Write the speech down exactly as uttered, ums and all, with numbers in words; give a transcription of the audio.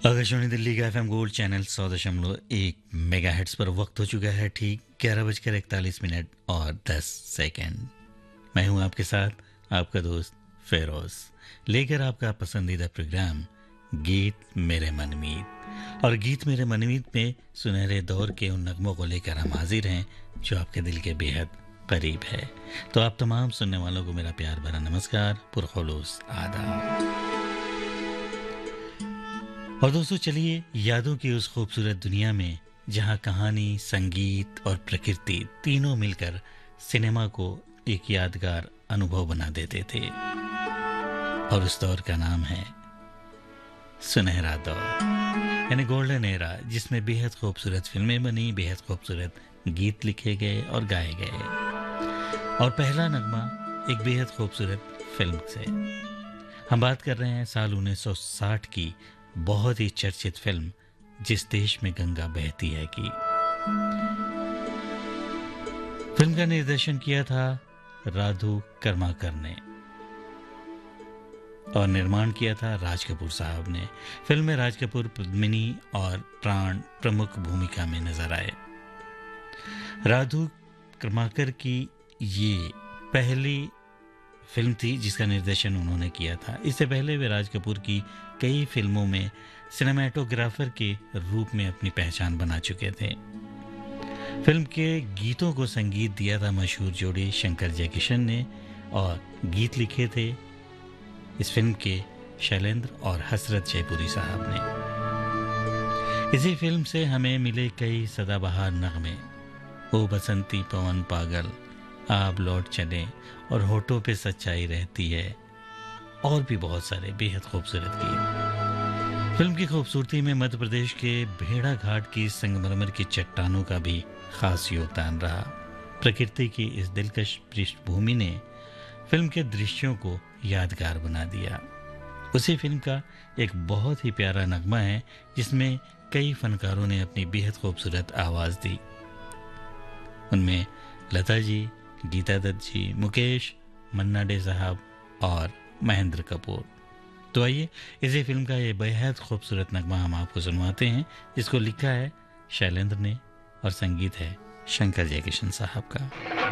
आकाशवाणी दिल्ली का FM gold channel सौ दशमलव एक मेगा हेड्स पर वक्त हो चुका है ठीक ग्यारह बजकर इकतालीस मिनट और दस सेकंड। मैं हूं आपके साथ आपका दोस्त फेरोज, लेकर आपका पसंदीदा प्रोग्राम गीत मेरे मनमीत। और गीत मेरे मनमीत में सुनहरे दौर के उन नगमों को लेकर हम हाजिर हैं जो आपके दिल के बेहद करीब है। तो आप तमाम सुनने वालों को मेरा प्यार भरा नमस्कार, पुरखुलूस आदाब। और दोस्तों चलिए यादों की उस खूबसूरत दुनिया में जहां कहानी, संगीत और प्रकृति तीनों मिलकर सिनेमा को एक यादगार अनुभव बना देते थे, और उस दौर का नाम है सुनहरा दौर, यानी गोल्डन एरा, जिसमें बेहद खूबसूरत फिल्में बनी, बेहद खूबसूरत गीत लिखे गए और गाए गए। और पहला नगमा एक बेहद खूबसूरत फिल्म से। हम बात कर रहे हैं साल उन्नीस सौ साठ की बहुत ही चर्चित फिल्म जिस देश में गंगा बहती है की। फिल्म का निर्देशन किया था राधू कर्माकर ने और निर्माण किया था राज कपूर साहब ने। फिल्म में राज कपूर, पद्मिनी और प्राण प्रमुख भूमिका में नजर आए। राधू कर्माकर की ये पहली फिल्म थी जिसका निर्देशन उन्होंने किया था। इससे पहले वे राज कपूर की कई फिल्मों में सिनेमेटोग्राफर के रूप में अपनी पहचान बना चुके थे। फिल्म के गीतों को संगीत दिया था मशहूर जोड़ी शंकर जयकिशन ने, और गीत लिखे थे इस फिल्म के शैलेंद्र और हसरत जयपुरी साहब ने। इसी फिल्म से हमें मिले कई सदाबहार नगमे, ओ बसंती पवन पागल, आप लौट चले और होठों पे सच्चाई रहती है, और भी बहुत सारे बेहद खूबसूरत गीत। फिल्म की खूबसूरती में मध्य प्रदेश के भेड़ा घाट की संगमरमर की चट्टानों का भी खास योगदान रहा। प्रकृति की इस दिलकश पृष्ठभूमि ने फिल्म के दृश्यों को यादगार बना दिया। उसी फिल्म का एक बहुत ही प्यारा नगमा है जिसमें कई फनकारों ने अपनी बेहद खूबसूरत आवाज दी। उनमें लता जी, गीता दत्त जी, मुकेश, मन्ना डे साहब और महेंद्र कपूर। तो आइए इसी फिल्म का ये बेहद खूबसूरत नगमा हम आपको सुनवाते हैं, जिसको लिखा है शैलेंद्र ने और संगीत है शंकर जयकिशन साहब का।